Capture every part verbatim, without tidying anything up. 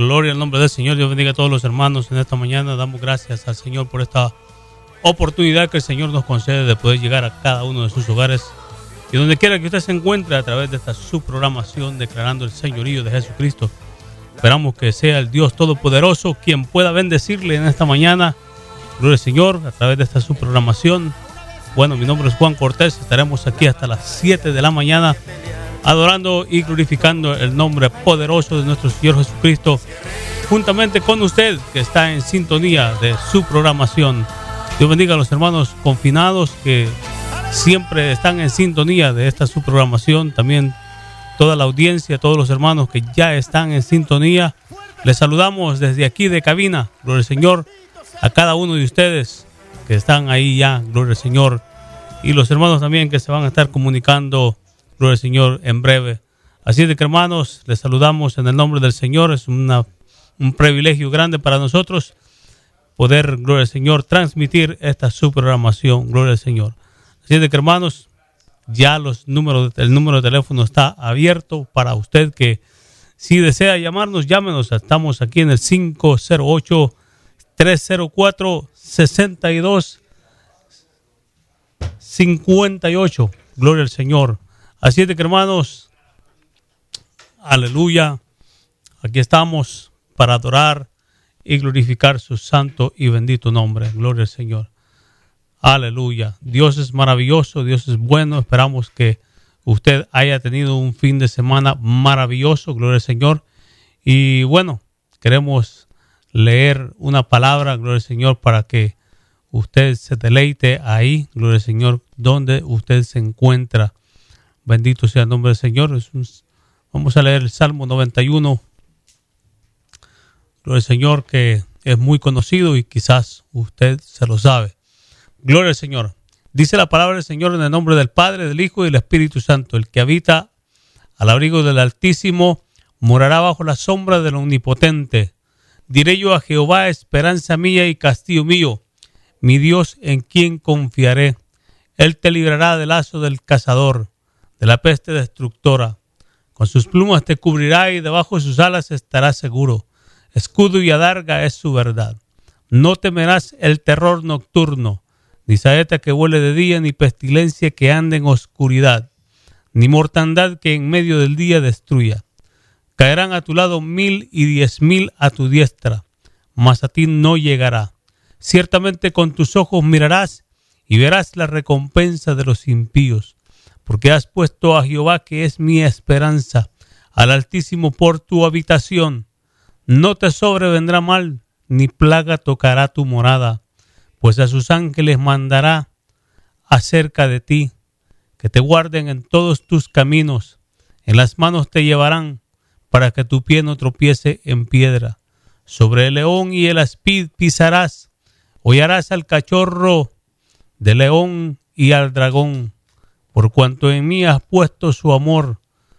Gloria al nombre del Señor. Dios bendiga a todos los hermanos en esta mañana. Damos gracias al Señor por esta oportunidad que el Señor nos concede de poder llegar a cada uno de sus hogares y donde quiera que usted se encuentre a través de esta subprogramación declarando el señorío de Jesucristo. Esperamos que sea el Dios Todopoderoso quien pueda bendecirle en esta mañana. Gloria al Señor a través de esta subprogramación. Bueno, mi nombre es Juan Cortés. Estaremos aquí hasta las siete de la mañana adorando y glorificando el nombre poderoso de nuestro Señor Jesucristo, juntamente con usted que está en sintonía de su programación. Dios bendiga a los hermanos confinados que siempre están en sintonía de esta su programación. También toda la audiencia, todos los hermanos que ya están en sintonía. Les saludamos desde aquí de cabina. Gloria al Señor a cada uno de ustedes que están ahí ya. Gloria al Señor. Y los hermanos también que se van a estar comunicando. Gloria al Señor en breve. Así de que, hermanos, les saludamos en el nombre del Señor. Es una, un privilegio grande para nosotros poder, gloria al Señor, transmitir esta su programación. Gloria al Señor. Así de que, hermanos, ya los números, el número de teléfono está abierto para usted que si desea llamarnos, llámenos. Estamos aquí en el cinco cero ocho, tres cero cuatro, seis dos cinco ocho. Gloria al Señor. Así de que, hermanos, aleluya, aquí estamos para adorar y glorificar su santo y bendito nombre. Gloria al Señor. Aleluya. Dios es maravilloso, Dios es bueno. Esperamos que usted haya tenido un fin de semana maravilloso. Gloria al Señor. Y bueno, queremos leer una palabra, gloria al Señor, para que usted se deleite ahí, gloria al Señor, donde usted se encuentra. Bendito sea el nombre del Señor. Vamos a leer el Salmo noventa y uno. Gloria al Señor, que es muy conocido y quizás usted se lo sabe. Gloria al Señor. Dice la palabra del Señor en el nombre del Padre, del Hijo y del Espíritu Santo. El que habita al abrigo del Altísimo morará bajo la sombra del Omnipotente. Diré yo a Jehová, esperanza mía y castillo mío, mi Dios en quien confiaré. Él te librará del lazo del cazador, de la peste destructora. Con sus plumas te cubrirá y debajo de sus alas estarás seguro. Escudo y adarga es su verdad. No temerás el terror nocturno, ni saeta que vuele de día, ni pestilencia que ande en oscuridad, ni mortandad que en medio del día destruya. Caerán a tu lado mil y diez mil a tu diestra, mas a ti no llegará. Ciertamente con tus ojos mirarás y verás la recompensa de los impíos. Porque has puesto a Jehová, que es mi esperanza, al Altísimo por tu habitación. No te sobrevendrá mal, ni plaga tocará tu morada, pues a sus ángeles mandará acerca de ti, que te guarden en todos tus caminos. En las manos te llevarán, para que tu pie no tropiece en piedra. Sobre el león y el aspid pisarás, hollarás al cachorro de león y al dragón. Por cuanto en mí has puesto su amor,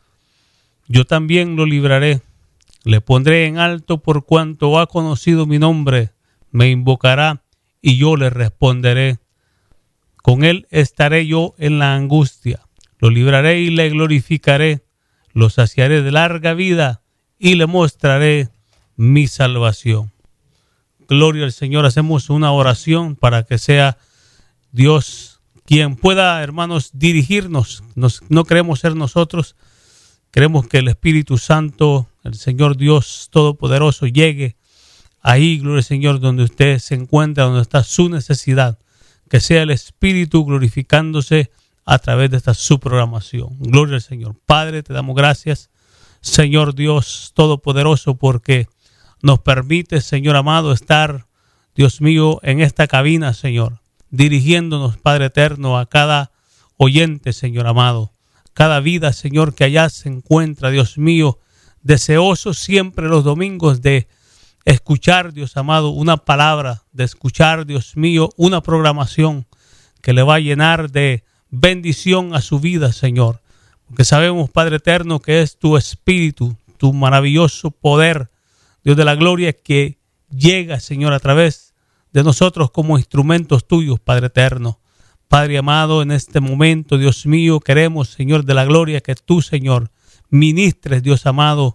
yo también lo libraré. Le pondré en alto por cuanto ha conocido mi nombre. Me invocará y yo le responderé. Con él estaré yo en la angustia. Lo libraré y le glorificaré. Lo saciaré de larga vida y le mostraré mi salvación. Gloria al Señor. Hacemos una oración para que sea Dios quien pueda, hermanos, dirigirnos. Nos, no queremos ser nosotros. Queremos que el Espíritu Santo, el Señor Dios Todopoderoso, llegue ahí, gloria al Señor, donde usted se encuentra, donde está su necesidad. Que sea el Espíritu glorificándose a través de esta su programación. Gloria al Señor. Padre, te damos gracias, Señor Dios Todopoderoso, porque nos permite, Señor amado, estar, Dios mío, en esta cabina, Señor, dirigiéndonos, Padre eterno, a cada oyente, Señor amado, cada vida, Señor, que allá se encuentra, Dios mío, deseoso siempre los domingos de escuchar, Dios amado, una palabra, de escuchar, Dios mío, una programación que le va a llenar de bendición a su vida, Señor. Porque sabemos, Padre eterno, que es tu Espíritu, tu maravilloso poder, Dios de la gloria, que llega, Señor, a través de nosotros como instrumentos tuyos, Padre eterno. Padre amado, en este momento, Dios mío, queremos, Señor de la gloria, que tú, Señor, ministres, Dios amado,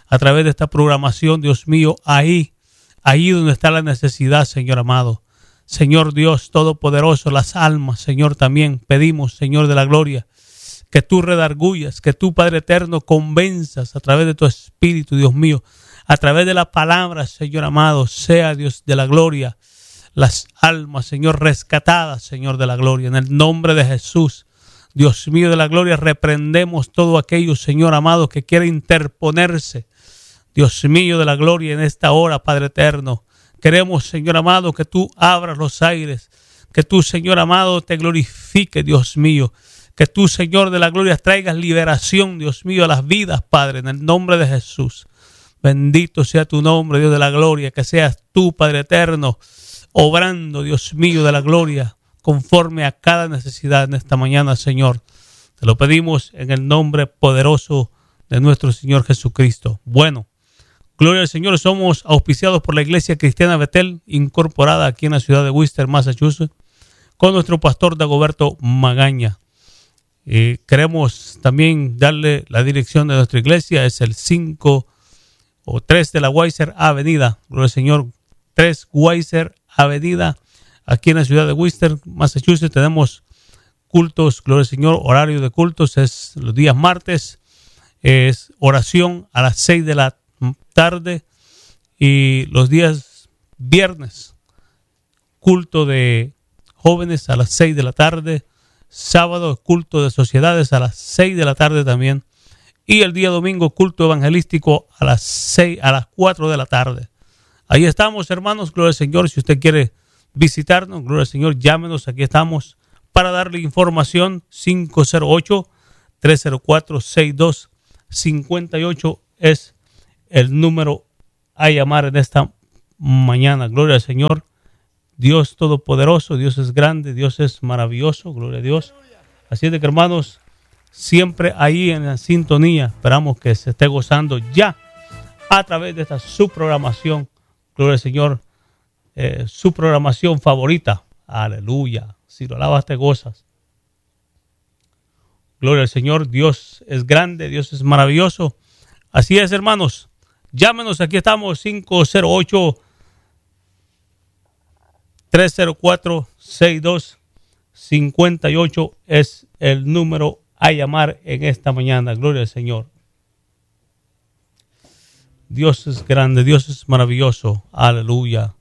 a través de esta programación, Dios mío, ahí, ahí donde está la necesidad, Señor amado. Señor Dios Todopoderoso, las almas, Señor, también pedimos, Señor de la gloria, que tú redargullas, que tú, Padre eterno, convenzas a través de tu Espíritu, Dios mío, a través de la palabra, Señor amado, sea Dios de la gloria, las almas, Señor, rescatadas, Señor de la gloria, en el nombre de Jesús. Dios mío de la gloria, reprendemos todo aquello, Señor amado, que quiere interponerse, Dios mío de la gloria, en esta hora, Padre eterno. Queremos, Señor amado, que tú abras los aires, que tú, Señor amado, te glorifique, Dios mío, que tú, Señor de la gloria, traigas liberación, Dios mío, a las vidas, Padre, en el nombre de Jesús. Bendito sea tu nombre, Dios de la gloria, que seas tú, Padre eterno, obrando, Dios mío de la gloria, conforme a cada necesidad en esta mañana, Señor. Te lo pedimos en el nombre poderoso de nuestro Señor Jesucristo. Bueno, gloria al Señor, somos auspiciados por la Iglesia Cristiana Betel, incorporada aquí en la ciudad de Worcester, Massachusetts, con nuestro pastor Dagoberto Magaña. Eh, queremos también darle la dirección de nuestra iglesia, es el cinco o tres de la Weiser Avenida, gloria al Señor, tres Weiser Avenida, aquí en la ciudad de Worcester, Massachusetts. Tenemos cultos, gloria al Señor, horario de cultos es los días martes, es oración a las seis de la tarde, y los días viernes, culto de jóvenes a las seis de la tarde, sábado, culto de sociedades a las seis de la tarde también, y el día domingo, culto evangelístico a las seis, a las cuatro de la tarde. Ahí estamos, hermanos, gloria al Señor. Si usted quiere visitarnos, gloria al Señor, llámenos, aquí estamos para darle información. Cinco cero ocho, tres cero cuatro, seis dos cinco ocho es el número a llamar en esta mañana. Gloria al Señor. Dios Todopoderoso, Dios es grande, Dios es maravilloso, gloria a Dios. Así es de que, hermanos, siempre ahí en la sintonía, esperamos que se esté gozando ya a través de esta su programación, gloria al Señor, eh, su programación favorita. Aleluya. Si lo alabas, te gozas. Gloria al Señor. Dios es grande, Dios es maravilloso. Así es, hermanos. Llámenos, aquí estamos, cinco cero ocho, tres cero cuatro, seis dos cinco ocho es el número a llamar en esta mañana. Gloria al Señor. Dios es grande, Dios es maravilloso. Aleluya.